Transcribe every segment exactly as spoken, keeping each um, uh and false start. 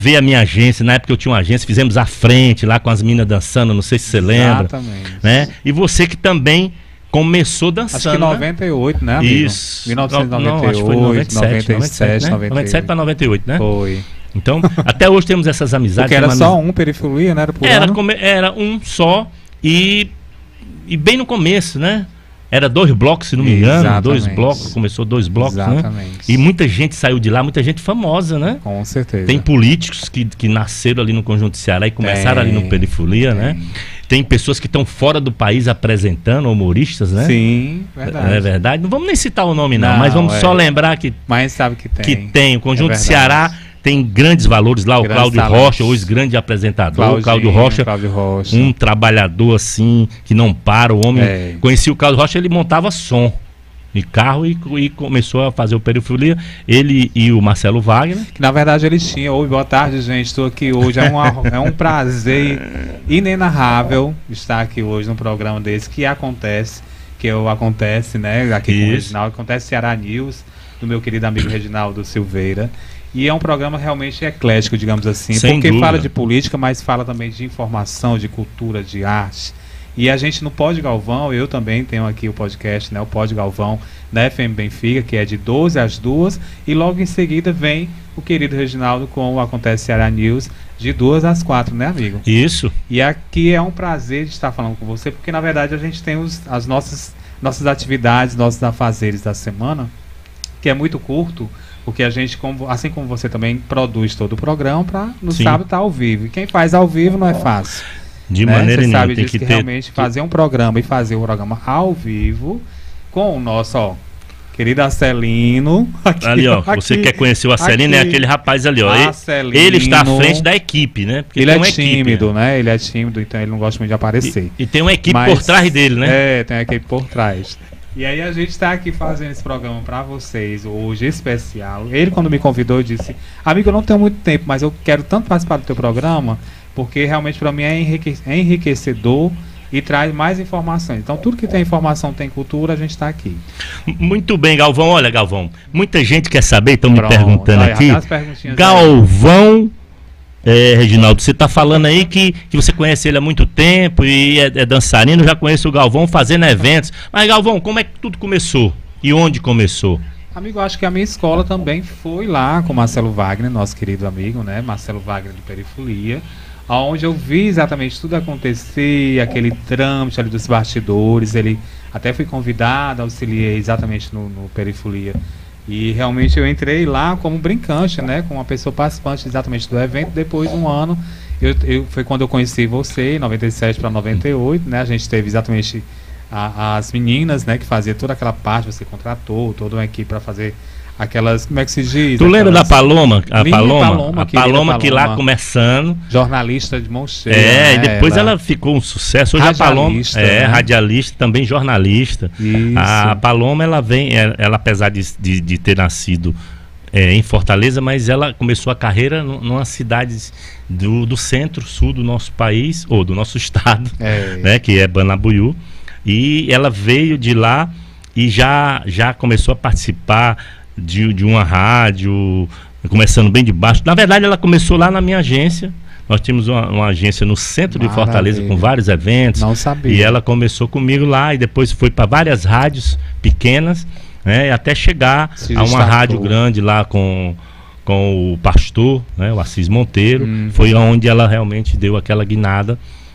ver a minha agência, na época eu tinha uma agência, fizemos a frente lá com as meninas dançando, não sei se você lembra. Exatamente. Né? E você que também começou dançando. Acho que em noventa e oito, né, amigo? Isso. mil novecentos e noventa e oito, não, acho que foi noventa e sete, noventa e sete, né? noventa e oito. noventa e sete para noventa e oito, né? Foi. Então, até hoje temos essas amizades. Porque era uma só amiz... um perifolia, né? Era, por era, ano? come... era um só e... e bem no começo, né? Era dois blocos, se não me engano. Exatamente. Dois blocos, começou dois blocos, Exatamente. né? E muita gente saiu de lá, muita gente famosa, né? Com certeza. Tem políticos que, que nasceram ali no Conjunto Ceará e começaram tem, ali no Perifolia, tem. né? Tem pessoas que estão fora do país apresentando, humoristas, né? Sim, verdade. É verdade. Não vamos nem citar o nome, não, Não, mas vamos é. só lembrar que, Mas sabe que tem. que tem. O Conjunto É Ceará tem grandes valores lá. O Grandes Cláudio talentos. Rocha, hoje grande apresentador. Claudinho, Cláudio Rocha, Cláudio Rocha. um trabalhador assim, que não para. O homem. É. Conheci o Cláudio Rocha, ele montava som de carro e, e começou a fazer o Perifolia. Ele e o Marcelo Wagner. Que na verdade eles tinham. Oi, boa tarde, gente. Estou aqui hoje. É, uma, é um prazer inenarrável estar aqui hoje num programa desse que acontece, que eu acontece, né? Aqui com o Isso. Reginaldo, acontece Ceará News, do meu querido amigo Reginaldo Silveira. E é um programa realmente eclético, digamos assim, Sem porque dúvida. fala de política, mas fala também de informação, de cultura, de arte. E a gente no Pod Galvão, eu também tenho aqui o podcast, né, o Pod Galvão, da F M Benfica, que é de doze às duas, e logo em seguida vem o querido Reginaldo com o Acontece Ceará News, de duas às quatro, né, amigo? Isso. E aqui é um prazer de estar falando com você, porque na verdade a gente tem os, as nossas, nossas atividades, nossos afazeres da semana, que é muito curto, porque a gente, como, assim como você também, produz todo o programa para no Sim. sábado estar ao vivo. E quem faz ao vivo não é fácil. De né? maneira Você nenhuma. sabe Tem disso que que, ter. realmente fazer um programa e fazer o programa ao vivo com o nosso, ó, querido Acelino. Aqui, Ali, ó. aqui, Você quer conhecer o Acelino? É aqui. aquele rapaz ali, ó. Ele, Acelino. ele está à frente da equipe, né? Porque Ele tem é uma equipe, tímido, né? né? Ele é tímido, então ele não gosta muito de aparecer. E, e tem uma equipe Mas- por trás dele, né? É, tem uma equipe por trás. E aí a gente está aqui fazendo esse programa para vocês hoje, especial. Ele, quando me convidou, disse: amigo, eu não tenho muito tempo, mas eu quero tanto participar do teu programa, porque realmente para mim é, enrique é enriquecedor e traz mais informações. Então tudo que tem informação, tem cultura, a gente está aqui. Muito bem, Galvão. Olha, Galvão, muita gente quer saber, estão me Pronto, perguntando aí, aqui. aquelas perguntinhas aí. Galvão, é, Reginaldo, você está falando aí que, que você conhece ele há muito tempo e é, é dançarino, já conheço o Galvão fazendo eventos. Mas, Galvão, como é que tudo começou? E onde começou? Amigo, acho que a minha escola também foi lá com Marcelo Wagner, nosso querido amigo, né? Marcelo Wagner de Perifolia, onde eu vi exatamente tudo acontecer, aquele trâmite ali dos bastidores. Ele até fui convidado, auxiliei exatamente no, no Perifolia. E realmente eu entrei lá como brincante, né? Como uma pessoa participante exatamente do evento. Depois de um ano, eu, eu, foi quando eu conheci você, em noventa e sete para noventa e oito, né? A gente teve exatamente a, as meninas, né? Que fazia toda aquela parte, você contratou toda uma equipe para fazer aquelas, como é que se diz? Tu lembra da Aquelas- Paloma? A Linda Paloma? Paloma, a querida Paloma que lá Paloma. começando. Jornalista de mão cheia. É, e né? depois ela... ficou um sucesso. Hoje a Paloma Radialista, é né? radialista, também jornalista. Isso. A Paloma, ela vem, ela, ela, apesar de, de, de ter nascido é, em Fortaleza, mas ela começou a carreira nu- numa cidade do, do centro-sul do nosso país, ou do nosso estado, É. né, que é Banabuiú. E ela veio de lá e já, já começou a participar de, de uma rádio, começando bem de baixo. Na verdade, ela começou lá na minha agência. Nós tínhamos uma, uma agência no centro de Maravilha. Fortaleza com vários eventos. Não sabia. E ela começou comigo lá e depois foi para várias rádios pequenas, né, até chegar Se a uma destacou. rádio grande lá com, com o pastor, né, o Assis Monteiro. Hum. Foi onde ela realmente deu aquela guinada.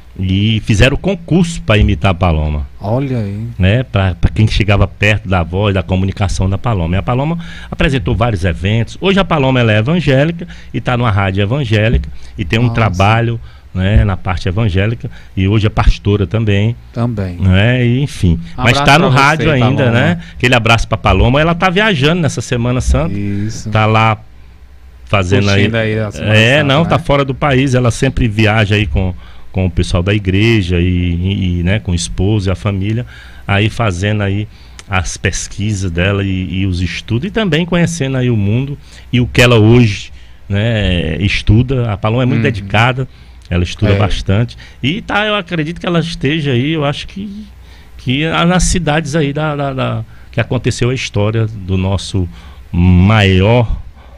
E fizeram concurso para imitar a Paloma, Olha aí. né? Para quem chegava perto da voz, da comunicação da Paloma. E a Paloma apresentou vários eventos. Hoje a Paloma ela é evangélica e está numa rádio evangélica e tem um Nossa. trabalho, né, na parte evangélica. E hoje é pastora também, Também. né? E, enfim. Um Mas abraço está no pra você, rádio ainda, Paloma. né? Aquele abraço para Paloma. Ela está viajando nessa Semana Santa. Isso. Está lá fazendo aí. Curtindo aí a Semana É, Santa, não, né? tá fora do país. Ela sempre viaja aí com com o pessoal da igreja e, e, e, né, com o esposo e a família, aí fazendo aí as pesquisas dela e, e os estudos, e também conhecendo aí o mundo e o que ela hoje, né, estuda. A Paloma é muito Uhum. dedicada, ela estuda É. bastante, e tá, eu acredito que ela esteja aí, eu acho que, que nas cidades aí da, da, da- que aconteceu a história do nosso maior,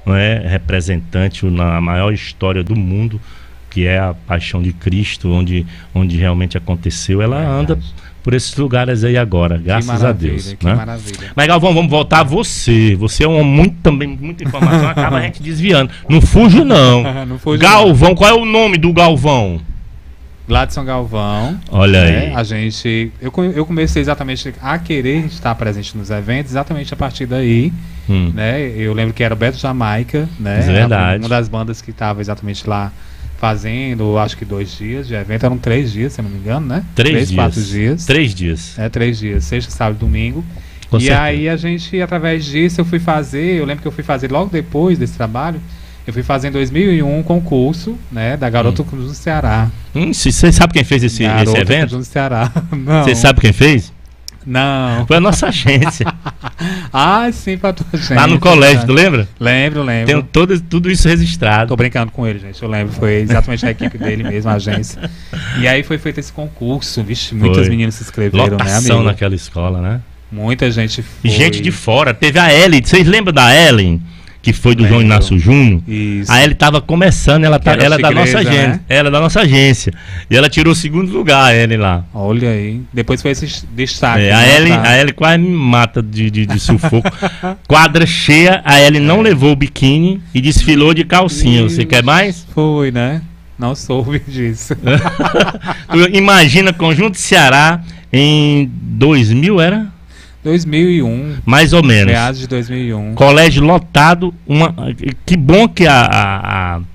não é, representante na maior história do mundo, que é a Paixão de Cristo, onde, onde realmente aconteceu. Ela Verdade. anda por esses lugares aí agora, graças a Deus. Que né? maravilha. Mas Galvão, vamos voltar a você. Você é um muito também, muita informação, acaba a gente desviando. Não fujo não. Não fujo Galvão, não. Qual é o nome do Galvão? Gladson Galvão. Olha né? aí. A gente, eu, eu comecei exatamente a querer estar presente nos eventos, exatamente a partir daí. Hum. Né? Eu lembro que era o Beto Jamaica, né? É verdade. Uma das bandas que estava exatamente lá fazendo, acho que dois dias de evento, eram três dias, se eu não me engano, né? Três, três dias. quatro dias. Três dias. É, três dias, sexta, sábado e domingo. Com e certeza. aí a gente, através disso, eu fui fazer, eu lembro que eu fui fazer logo depois desse trabalho, eu fui fazer em dois mil e um um concurso, né, da Garota hum. Cruz do Ceará. Hum, você sabe quem fez esse, esse evento? Cruz do Ceará. Não. Você sabe quem fez? Não. Foi a nossa agência. Ah, sim, pra tua agência. Lá no colégio, tu lembra? Lembro, lembro. Tem todo, tudo isso registrado. Tô brincando com ele, gente. Eu lembro, foi exatamente a equipe dele mesmo, a agência. E aí foi feito esse concurso. Vixe, muitas foi. meninas se inscreveram, Lotação, né, amigo? naquela escola, né? Muita gente foi. E gente de fora. Teve a Ellen. Vocês lembram da Ellen? Que foi do Lembro. João Inácio Júnior. Isso. A Ellen estava começando, ela, tá, ela é da nossa agência. Né? Ela é da nossa agência. E ela tirou o segundo lugar, a Ellen lá. Olha aí. Depois foi esse destaque. É, a, né, Ellen, tá? a Ellen quase me mata de, de, de sufoco. Quadra cheia, a Ellen é. não levou o biquíni e desfilou de calcinha. Deus. Você quer mais? Foi, né? Não soube disso. Tu imagina Conjunto Ceará em dois mil, era? dois mil e um. Mais ou menos. Meados de dois mil e um. Colégio lotado. Uma, que bom que a, a, a,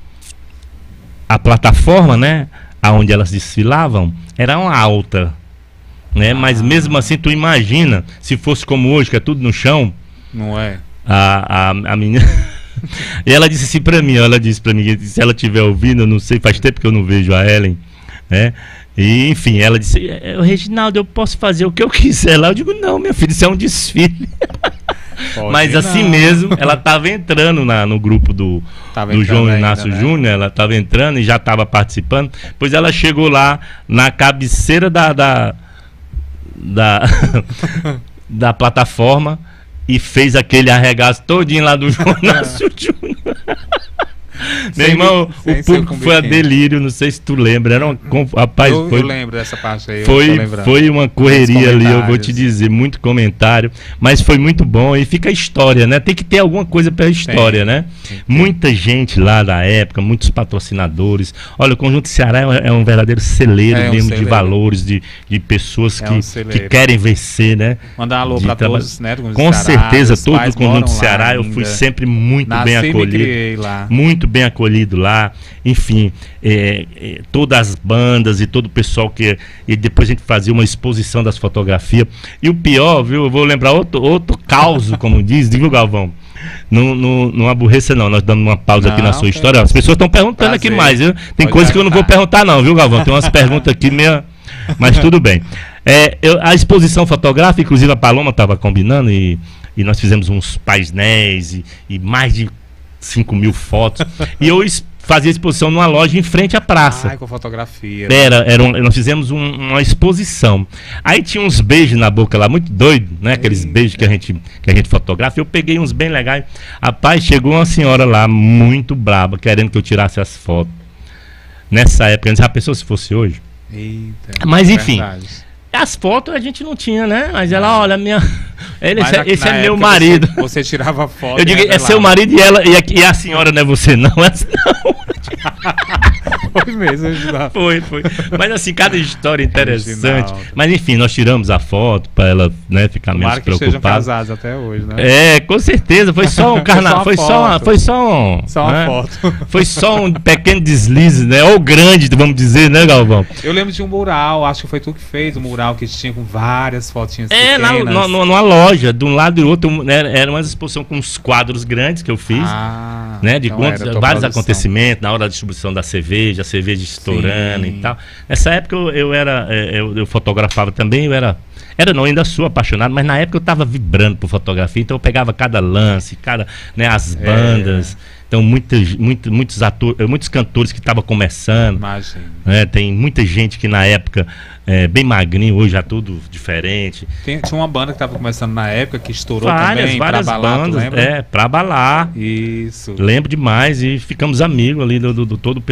a plataforma, né? Aonde elas desfilavam, era uma alta. Né? Ah. Mas mesmo assim, tu imagina, se fosse como hoje, que é tudo no chão. Não é? A, a, a menina. E ela disse assim pra mim, ela disse pra mim, se ela estiver ouvindo, eu não sei, faz tempo que eu não vejo a Ellen, né? E, enfim, ela disse, Reginaldo, eu posso fazer o que eu quiser lá. Eu digo, não, meu filho, isso é um desfile. Mas assim não. mesmo, ela estava entrando na, no grupo do, do João Inácio né? Júnior, ela estava entrando e já estava participando. Pois ela chegou lá na cabeceira da, da, da, da plataforma e fez aquele arregaço todinho lá do João Inácio Júnior. Meu sem, irmão, sem o público foi a delírio, não sei se tu lembra. Era uma, rapaz, eu, foi, eu lembro dessa parte aí. Foi, foi uma correria ali, eu vou te dizer, muito comentário. Mas foi muito bom e fica a história, né? Tem que ter alguma coisa pela história, tem, né? Tem, tem. Muita gente lá da época, muitos patrocinadores. Olha, o Conjunto Ceará é um, é um verdadeiro celeiro é um mesmo celeiro. de valores, de, de pessoas é que, um que querem vencer, né? Mandar um alô para todos, né? Com certeza, todo o Conjunto Ceará, eu fui sempre muito Nasci bem acolhido. Lá. Muito bem acolhido lá, enfim, é, é, todas as bandas e todo o pessoal que, e depois a gente fazia uma exposição das fotografias, e o pior, viu, eu vou lembrar outro, outro caos, como diz, viu, Galvão, não, não, não aborreça não, nós damos uma pausa não, aqui na sua história, as pessoas estão perguntando prazer. aqui mais, viu? Tem coisas que eu não vou perguntar não, viu, Galvão, tem umas perguntas aqui meio, mas tudo bem. É, eu, a exposição fotográfica, inclusive a Paloma estava combinando e, e nós fizemos uns painéis e, e mais de cinco mil fotos. E eu fazia exposição numa loja em frente à praça. Ai, com fotografia. Era, era um, nós fizemos um, uma exposição. Aí tinha uns beijos na boca lá, muito doido, né? Aqueles Eita. beijos que a gente, que a gente fotografa. Eu peguei uns bem legais. Rapaz, chegou uma senhora lá, muito braba, querendo que eu tirasse as fotos. Nessa época, já pensou se fosse hoje? Eita, mas enfim. Verdade. As fotos a gente não tinha, né? Mas ela, olha, minha. Ele, esse, a, esse é meu marido. Você, você tirava foto. Eu digo, é seu marido e ela. E a, e a senhora não é você, não. Essa não. Foi mesmo, Reginaldo. Foi, foi. Mas assim, cada história interessante. Reginaldo. Mas enfim, nós tiramos a foto para ela, né, ficar menos preocupada. Que estejam casados até hoje, né? É, com certeza. Foi só um carnaval. Foi só uma, foi só um. Só uma né? foto. Foi só um pequeno deslize, né? Ou grande, vamos dizer, né, Galvão? Eu lembro de um mural, acho que foi tu que fez o mural que tinha com várias fotinhas é, pequenas. É, numa loja, de um lado e do outro, né, era uma exposição com uns quadros grandes que eu fiz, ah, né, de então contos, vários produção. acontecimentos, na hora da distribuição da cerveja, a cerveja estourando Sim. e tal. Nessa época eu, eu era, eu, eu fotografava também, eu era, era não, ainda sou apaixonado, mas na época eu estava vibrando por fotografia, então eu pegava cada lance, cada, né, as bandas. É. Então, muitos, muitos, muitos, atores, muitos cantores que estavam começando. Imagina. Né? Tem muita gente que na época, é, bem magrinho, hoje já tudo diferente. Tem, tinha uma banda que estava começando na época que estourou várias, também, várias pra balar, bandas, tu lembra? é, pra balar. Isso. Lembro demais e ficamos amigos ali do, do, do todo o